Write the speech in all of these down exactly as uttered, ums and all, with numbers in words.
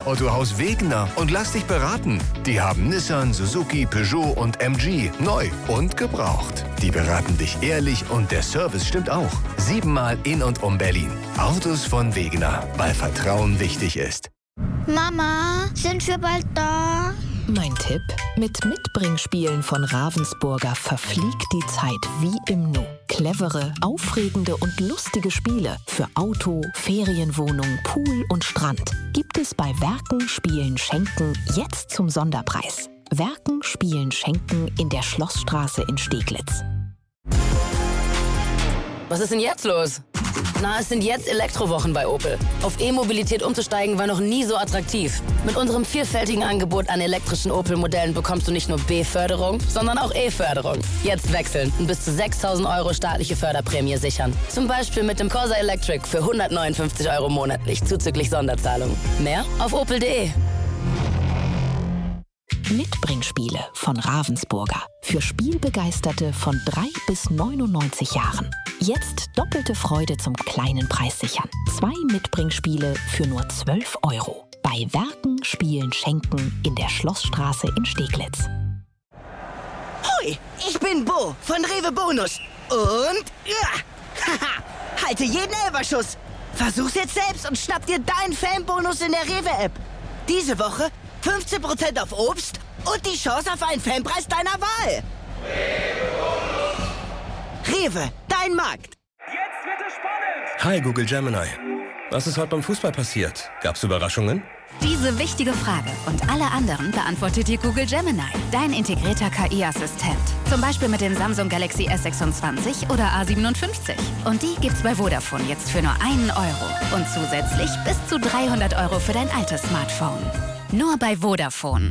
Autohaus Wegener und lass dich beraten. Die haben Nissan, Suzuki, Peugeot und M G neu und gebraucht. Die beraten dich ehrlich und der Service stimmt auch. Siebenmal in und um Berlin. Autos von Wegener, weil Vertrauen wichtig ist. Mama, sind wir bald da? Mein Tipp? Mit Mitbringspielen von Ravensburger verfliegt die Zeit wie im Nu. Clevere, aufregende und lustige Spiele für Auto, Ferienwohnung, Pool und Strand gibt es bei Werken, Spielen, Schenken jetzt zum Sonderpreis. Werken, Spielen, Schenken in der Schlossstraße in Steglitz. Was ist denn jetzt los? Na, es sind jetzt Elektrowochen bei Opel. Auf E-Mobilität umzusteigen war noch nie so attraktiv. Mit unserem vielfältigen Angebot an elektrischen Opel-Modellen bekommst du nicht nur B-Förderung, sondern auch E-Förderung. Jetzt wechseln und bis zu sechstausend Euro staatliche Förderprämie sichern. Zum Beispiel mit dem Corsa Electric für hundertneunundfünfzig Euro monatlich zuzüglich Sonderzahlung. Mehr auf opel punkt de. Mitbringspiele von Ravensburger. Für Spielbegeisterte von drei bis neunundneunzig Jahren. Jetzt doppelte Freude zum kleinen Preis sichern. Zwei Mitbringspiele für nur zwölf Euro. Bei Werken, Spielen, Schenken in der Schlossstraße in Steglitz. Hoi, ich bin Bo von Rewe Bonus. Und ja, haha, halte jeden Elferschuss. Versuch's jetzt selbst und schnapp dir deinen Fanbonus in der Rewe-App. Diese Woche fünfzehn Prozent auf Obst und die Chance auf einen Fanpreis deiner Wahl. Rewe, dein Markt. Jetzt wird es spannend. Hi Google Gemini. Was ist heute beim Fußball passiert? Gab's Überraschungen? Diese wichtige Frage und alle anderen beantwortet dir Google Gemini, dein integrierter K I-Assistent. Zum Beispiel mit den Samsung Galaxy S sechsundzwanzig oder A siebenundfünfzig. Und die gibt's bei Vodafone jetzt für nur einen Euro. Und zusätzlich bis zu dreihundert Euro für dein altes Smartphone. Nur bei Vodafone.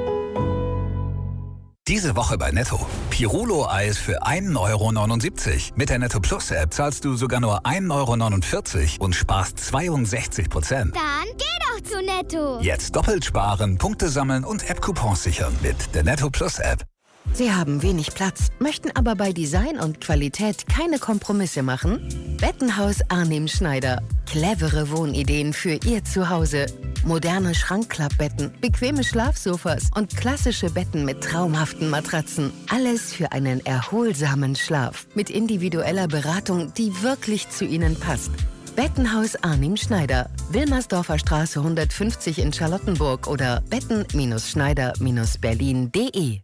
Diese Woche bei Netto. Pirulo-Eis für ein Euro neunundsiebzig. Mit der Netto Plus App zahlst du sogar nur ein Euro neunundvierzig und sparst zweiundsechzig Prozent. Dann geh doch zu Netto. Jetzt doppelt sparen, Punkte sammeln und App-Coupons sichern mit der Netto Plus App. Sie haben wenig Platz, möchten aber bei Design und Qualität keine Kompromisse machen? Bettenhaus Arnim Schneider. Clevere Wohnideen für Ihr Zuhause. Moderne Schrankklappbetten, bequeme Schlafsofas und klassische Betten mit traumhaften Matratzen. Alles für einen erholsamen Schlaf. Mit individueller Beratung, die wirklich zu Ihnen passt. Bettenhaus Arnim Schneider. Wilmersdorfer Straße hundertfünfzig in Charlottenburg oder betten Schneider Berlin punkt de.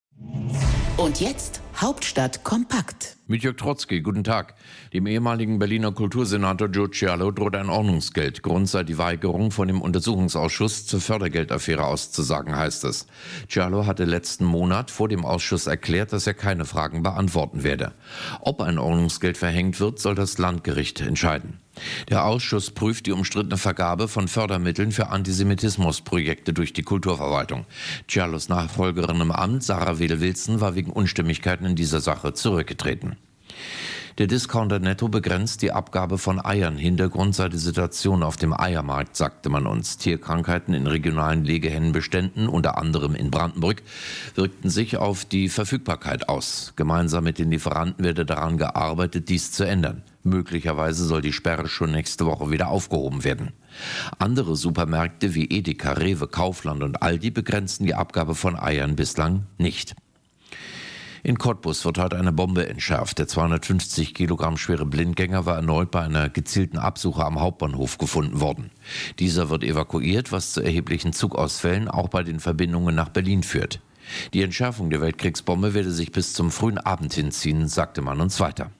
Und jetzt Hauptstadt kompakt. Mit Jörg Trotzki, guten Tag. Dem ehemaligen Berliner Kultursenator Joe Cialo droht ein Ordnungsgeld. Grund sei die Weigerung, von dem Untersuchungsausschuss zur Fördergeldaffäre auszusagen, heißt es. Cialo hatte letzten Monat vor dem Ausschuss erklärt, dass er keine Fragen beantworten werde. Ob ein Ordnungsgeld verhängt wird, soll das Landgericht entscheiden. Der Ausschuss prüft die umstrittene Vergabe von Fördermitteln für Antisemitismusprojekte durch die Kulturverwaltung. Cialos Nachfolgerin im Amt, Sarah Wedel-Wilson, war wegen Unstimmigkeiten in dieser Sache zurückgetreten. Der Discounter Netto begrenzt die Abgabe von Eiern. Hintergrund sei die Situation auf dem Eiermarkt, sagte man uns. Tierkrankheiten in regionalen Legehennenbeständen, unter anderem in Brandenburg, wirkten sich auf die Verfügbarkeit aus. Gemeinsam mit den Lieferanten werde daran gearbeitet, dies zu ändern. Möglicherweise soll die Sperre schon nächste Woche wieder aufgehoben werden. Andere Supermärkte wie Edeka, Rewe, Kaufland und Aldi begrenzen die Abgabe von Eiern bislang nicht. In Cottbus wird heute eine Bombe entschärft. Der zweihundertfünfzig Kilogramm schwere Blindgänger war erneut bei einer gezielten Absuche am Hauptbahnhof gefunden worden. Dieser wird evakuiert, was zu erheblichen Zugausfällen auch bei den Verbindungen nach Berlin führt. Die Entschärfung der Weltkriegsbombe werde sich bis zum frühen Abend hinziehen, sagte man uns weiter.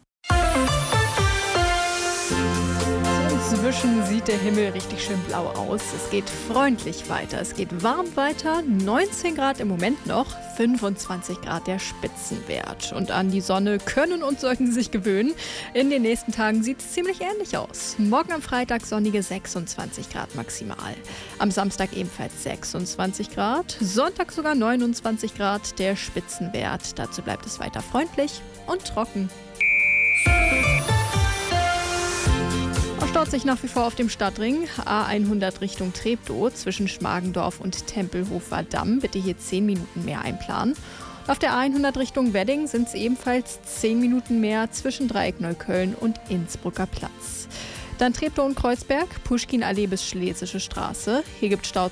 Inzwischen sieht der Himmel richtig schön blau aus. Es geht freundlich weiter, es geht warm weiter. neunzehn Grad im Moment noch, fünfundzwanzig Grad der Spitzenwert. Und an die Sonne können und sollten Sie sich gewöhnen. In den nächsten Tagen sieht es ziemlich ähnlich aus. Morgen am Freitag sonnige sechsundzwanzig Grad maximal. Am Samstag ebenfalls sechsundzwanzig Grad. Sonntag sogar neunundzwanzig Grad der Spitzenwert. Dazu bleibt es weiter freundlich und trocken. Staut sich nach wie vor auf dem Stadtring A hundert Richtung Treptow zwischen Schmargendorf und Tempelhofer Damm. Bitte hier zehn Minuten mehr einplanen. Auf der A hundert Richtung Wedding sind es ebenfalls zehn Minuten mehr zwischen Dreieck Neukölln und Innsbrucker Platz. Dann Treptow und Kreuzberg, Puschkinallee bis Schlesische Straße. Hier gibt es Stau